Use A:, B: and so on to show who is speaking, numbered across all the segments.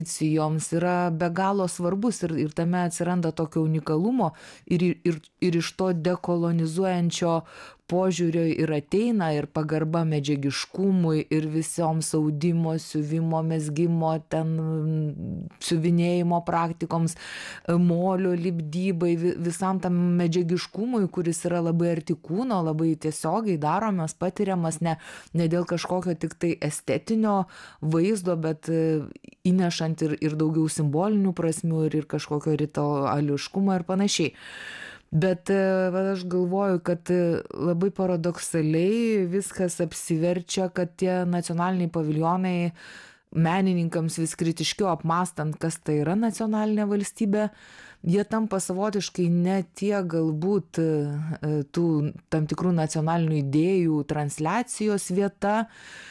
A: joms yra be galo svarbus ir tame atsiranda tokio unikalumo ir iš to dekolonizuojančio požiūrio ir ateina ir pagarba medžiagiškumui ir visoms audimo, siuvimo, mezgimo, ten siuvinėjimo praktikoms, molio lipdybai, visam tam medžiagiškumui, kuris yra labai arti kūno, labai tiesiogiai daromas, patiriamas, ne dėl kažkokio tik tai estetinio vaizdo, bet įnešant ir daugiau simbolinių prasmių ir kažkokio rituališkumo ir panašiai. Bet aš galvoju, kad labai paradoksaliai viskas apsiverčia, kad tie nacionaliniai paviljonai menininkams vis kritiškiau apmąstant, kas tai yra nacionalinė valstybė, jie tampa savotiškai ne tiek galbūt tų tam tikrų nacionalinių idėjų transliacijos vieta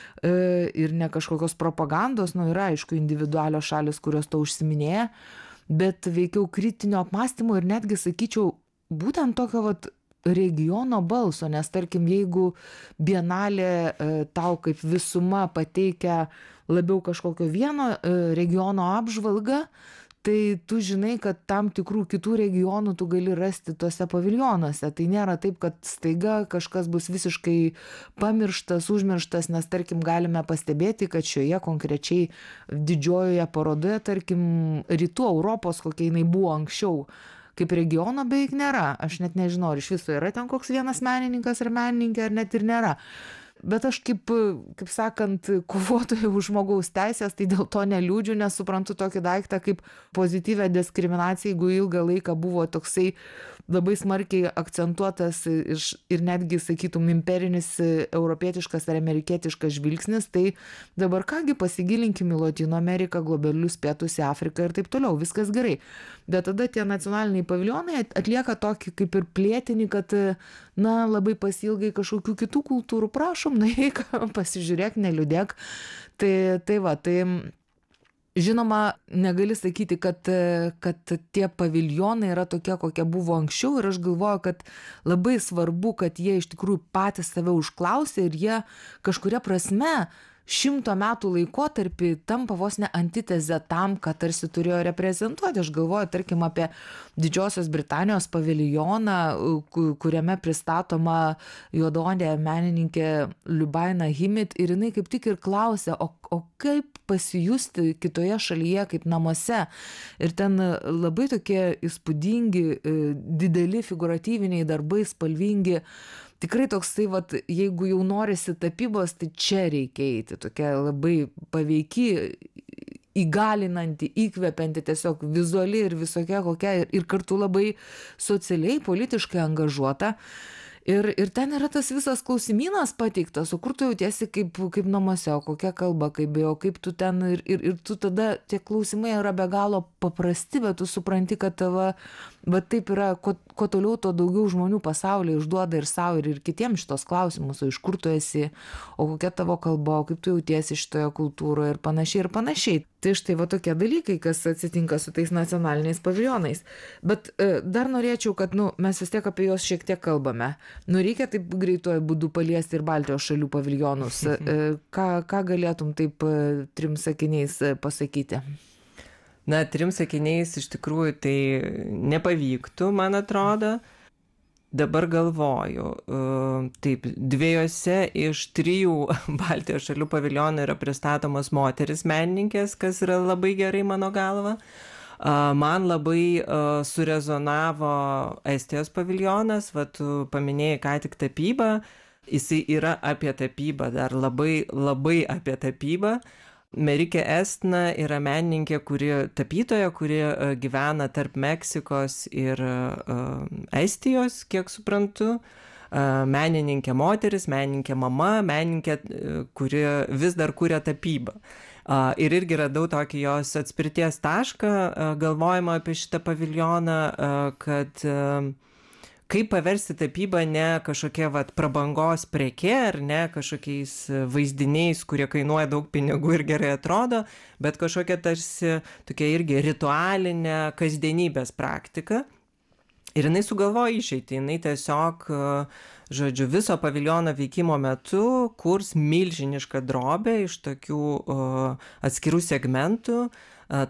A: ir ne kažkokios propagandos, yra aišku individualios šalis, kurios to užsiminėja, bet veikiau kritinio apmąstymo ir netgi sakyčiau, būtent tokio regiono balso, nes tarkim, jeigu bienalė tau kaip visuma pateikia labiau kažkokio vieno regiono apžvalgą, tai tu žinai, kad tam tikrų kitų regionų tu gali rasti tuose paviljonuose. Tai nėra taip, kad staiga kažkas bus visiškai pamirštas, užmirštas, nes tarkim galime pastebėti, kad šioje konkrečiai didžiojoje parodoje, tarkim, rytų Europos, kokia jinai buvo anksčiau, kaip regiono beveik nėra. Aš net nežinau, ar iš viso yra ten koks vienas menininkas ar menininkė, ar net ir nėra. Bet aš kaip sakant, kovotoja už žmogaus teisės, tai dėl to neliūdžiu, nes suprantu tokį daiktą kaip pozityvę diskriminaciją, jeigu ilgą laiką buvo toksai labai smarkiai akcentuotas ir netgi, sakytum, imperinis europietiškas ar amerikietiškas žvilgsnis, tai dabar kągi pasigilinkim į Lotynų Ameriką, globalius pietus, į Afriką ir taip toliau, viskas gerai. Bet tada tie nacionaliniai paviljonai atlieka tokį kaip ir plėtinį, kad labai pasilgai kažkokių kitų kultūrų, prašom, nueik, pasižiūrėk, neliūdėk. Tai žinoma, negali sakyti, kad tie paviljonai yra tokie, kokie buvo anksčiau, ir aš galvoju, kad labai svarbu, kad jie iš tikrųjų patys save užklausė ir jie kažkuria prasme 100 metų laikotarpį tampa vos ne antitezė tam, ką tarsi turėjo reprezentuoti. Aš galvoju, tarkim, apie Didžiosios Britanijos paviljoną, kuriame pristatoma juodaodė menininkė Lubaina Himit, ir jinai kaip tik ir klausė, o kaip pasijusti kitoje šalyje kaip namuose. Ir ten labai tokie įspūdingi, dideli figūratyviniai darbai, spalvingi. Tikrai toksai, jeigu jau norisi tapybos, tai čia reikia eiti. Tokia labai paveiki, įgalinanti, įkvepianti, tiesiog vizuali ir visokia kokia, ir kartu labai socialiai, politiškai angažuota. Ir ten yra tas visas klausimynas pateiktas, o kur tu jautiesi kaip namuose, o kokia kalba, o kaip tu ten, ir tu tada, tie klausimai yra be galo paprasti, bet tu supranti, kad taip yra, kuo toliau, to daugiau žmonių pasaulyje užduoda ir savo, ir kitiems šitos klausimus, o iš kur tu esi, o kokia tavo kalba, o kaip tu jautiesi šitoje kultūroje ir panašiai, ir panašiai. Tai štai tokie dalykai, kas atsitinka su tais nacionaliniais paviljonais. Bet dar norėčiau, kad mes vis tiek apie juos šiek tiek kalbame. Reikia taip greituoju būdu paliesti ir Baltijos šalių paviljonus. Ką galėtum taip 3 sakiniais pasakyti?
B: 3 sakiniais iš tikrųjų tai nepavyktų, man atrodo. Dabar galvoju, taip, 2 iš 3 Baltijos šalių paviljonų yra pristatomos moteris menininkės, kas yra labai gerai mano galva. Man labai surezonavo Estijos paviljonas, tu paminėjai ką tik tapybą, jisai yra apie tapybą, dar labai, labai apie tapybą. Merikė Estna yra menininkė, tapytoja, kuri gyvena tarp Meksikos ir Estijos, kiek suprantu. Menininkė moteris, menininkė mama, menininkė, kuri vis dar kuria tapybą. Ir irgi radau tokį jos atspirties tašką, galvojimą apie šitą paviljoną, kad kaip paversti tapybą ne kažkokia prabangos preke, ar ne kažkokiais vaizdiniais, kurie kainuoja daug pinigų ir gerai atrodo, bet kažkokia tarsi tokia irgi ritualinė kasdienybės praktika. Ir jinai sugalvojo išeiti, jinai tiesiog, viso paviljono veikimo metu kurs milžinišką drobę iš tokių atskirų segmentų,